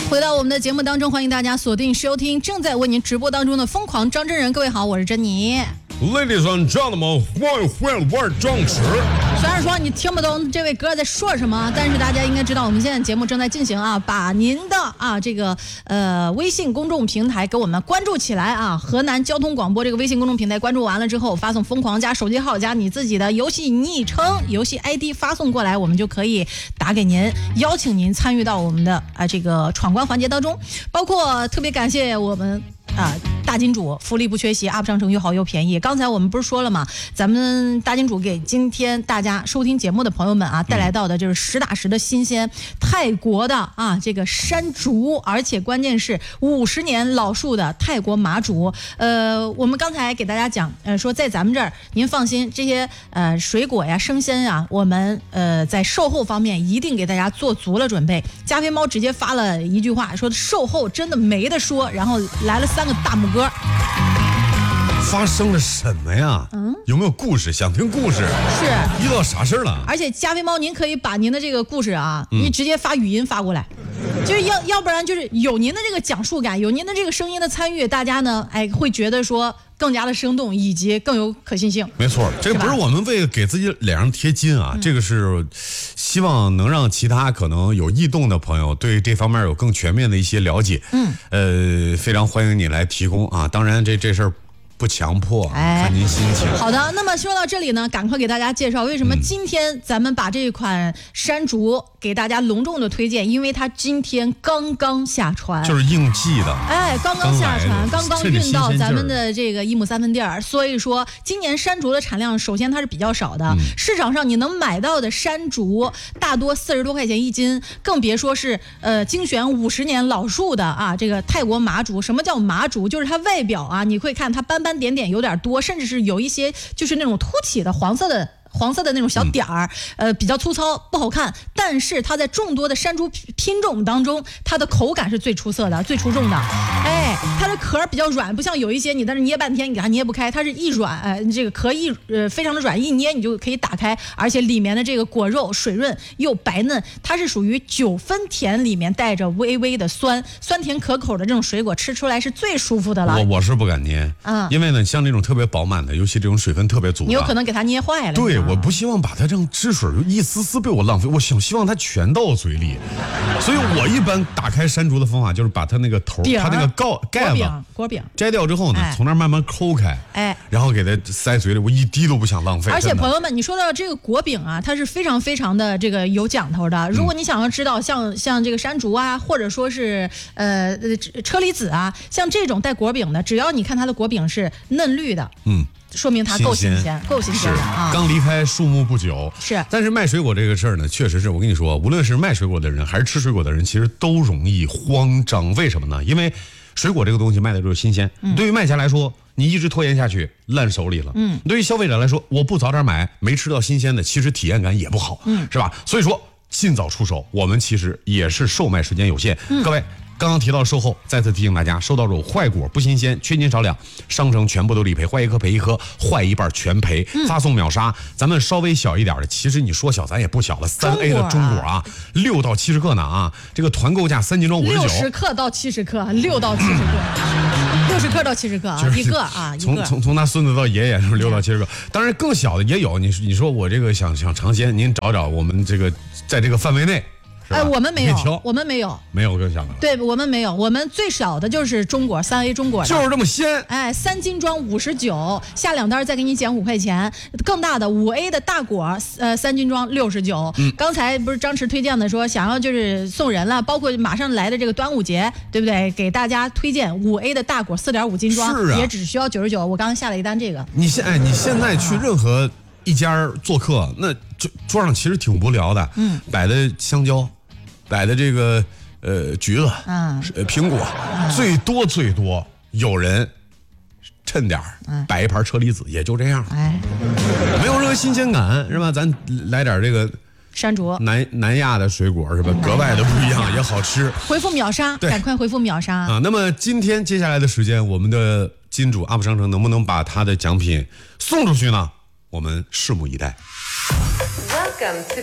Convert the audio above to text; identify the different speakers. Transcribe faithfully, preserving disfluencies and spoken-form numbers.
Speaker 1: 回到我们的节目当中，欢迎大家锁定收听正在为您直播当中的疯狂张真人。各位好，我是珍妮。
Speaker 2: Ladies and gentlemen， 欢迎欢迎玩张弛。
Speaker 1: 虽然说你听不懂这位哥在说什么，但是大家应该知道，我们现在节目正在进行啊，把您的啊这个呃微信公众平台给我们关注起来啊。河南交通广播这个微信公众平台关注完了之后，发送疯狂加手机号加你自己的游戏昵称、游戏 I D 发送过来，我们就可以打给您，邀请您参与到我们的啊这个闯关环节当中。包括特别感谢我们。啊，大金主福利不缺席 ，U P 商城又好又便宜。刚才我们不是说了吗？咱们大金主给今天大家收听节目的朋友们啊，带来到的就是实打实的新鲜泰国的啊这个山竹，而且关键是五十年老树的泰国麻竹。呃，我们刚才给大家讲，呃，说在咱们这儿，您放心，这些呃水果呀、生鲜啊，我们呃在售后方面一定给大家做足了准备。加菲猫直接发了一句话，说售后真的没得说，然后来了三个大拇哥。
Speaker 2: 发生了什么呀？嗯，有没有故事？想听故事？
Speaker 1: 是
Speaker 2: 遇到啥事了？
Speaker 1: 而且加菲猫，您可以把您的这个故事啊，嗯、你直接发语音发过来，就是要要不然就是有您的这个讲述感，有您的这个声音的参与，大家呢，哎，会觉得说更加的生动，以及更有可信性。
Speaker 2: 没错，这不是我们为了给自己脸上贴金啊，嗯、这个是希望能让其他可能有异动的朋友对这方面有更全面的一些了解。嗯，呃，非常欢迎你来提供啊，当然这这事儿。不强迫，哎，看您心情。
Speaker 1: 好的，那么说到这里呢，赶快给大家介绍为什么今天咱们把这一款山竹给大家隆重的推荐，因为它今天刚刚下船，
Speaker 2: 就是应季的，
Speaker 1: 哎，刚刚下船，刚刚运到咱们的这个一亩三分地儿，所以说今年山竹的产量首先它是比较少的，嗯、市场上你能买到的山竹大多四十多块钱一斤，更别说是呃精选五十年老树的啊这个泰国麻竹。什么叫麻竹？就是它外表啊，你会看它斑斑点点有点多，甚至是有一些就是那种凸起的黄色的黄色的那种小点儿，呃，比较粗糙不好看，但是它在众多的山竹品种当中，它的口感是最出色的、最出众的。哎，它的壳比较软，不像有一些你在那捏半天，你给它捏不开，它是一软，呃，这个壳一呃非常的软，一捏你就可以打开，而且里面的这个果肉水润又白嫩，它是属于九分甜里面带着微微的酸，酸甜可口的这种水果，吃出来是最舒服的了。
Speaker 2: 我我是不敢捏，嗯，因为呢，像这种特别饱满的，尤其这种水分特别足的，
Speaker 1: 你有可能给它捏坏了。
Speaker 2: 对。我不希望把它这样汁水一丝丝被我浪费，我想希望它全到嘴里，所以我一般打开山竹的方法就是把它那个头，它那个盖盖子
Speaker 1: 果饼
Speaker 2: 摘掉之后呢，哎、从那儿慢慢抠开，哎，然后给它塞嘴里，我一滴都不想浪费。
Speaker 1: 而且朋友们，你说到这个果饼啊，它是非常非常的这个有讲头的。如果你想要知道像像这个山竹啊，或者说是呃车厘子啊，像这种带果饼的，只要你看它的果饼是嫩绿的，嗯。说明它够新鲜，够新鲜的啊！
Speaker 2: 刚离开树木不久，
Speaker 1: 是。
Speaker 2: 但是卖水果这个事儿呢，确实是我跟你说，无论是卖水果的人还是吃水果的人，其实都容易慌张。为什么呢？因为水果这个东西卖的就是新鲜，嗯、对于卖家来说，你一直拖延下去，烂手里了。嗯，对于消费者来说，我不早点买，没吃到新鲜的，其实体验感也不好，嗯，是吧？所以说，尽早出手，我们其实也是售卖时间有限，嗯、各位。刚刚提到售后，再次提醒大家，收到这种坏果不新鲜、缺斤少两，商城全部都理赔，坏一颗赔一颗，坏一半全赔，嗯、发送秒杀。咱们稍微小一点的，其实你说小咱也不小了，三 A 的中果啊，六到七十克呢啊，这个团购价三斤装五十九，
Speaker 1: 六十克到七十克，六到七十克，六十克到七十克啊，一个啊，
Speaker 2: 从从从他孙子到爷爷是六到七十克，当然更小的也有。你你说我这个想想尝鲜，您找找我们这个在这个范围内。
Speaker 1: 哎，我们没有，我们没有，
Speaker 2: 没有更小的了。
Speaker 1: 对，我们没有，我们最少的就是中果三 A 中果的，
Speaker 2: 就是这么鲜。
Speaker 1: 哎，三斤装五十九，下两单再给你减五块钱。更大的五 A 的大果，呃，三斤装六十九。嗯，刚才不是张弛推荐的说想要就是送人了，包括马上来的这个端午节，对不对？给大家推荐五 A 的大果四点五斤装，
Speaker 2: 是啊，
Speaker 1: 也只需要九十九。我刚刚下了一单这个。
Speaker 2: 你现哎，你现在去任何一家做客，那就桌上其实挺无聊的，嗯，摆的香蕉。摆的这个呃橘子，嗯，苹果，嗯、最多最多有人趁点儿、嗯、摆一盘车厘子，也就这样，哎，没有任何新鲜感，是吧？咱来点这个
Speaker 1: 山竹，
Speaker 2: 南南亚的水果是吧？格外的不一样，也好吃。
Speaker 1: 回复秒杀，赶快回复秒杀
Speaker 2: 啊！那么今天接下来的时间，我们的金主 U P 商城能不能把他的奖品送出去呢？我们拭目以待。
Speaker 3: Welcome to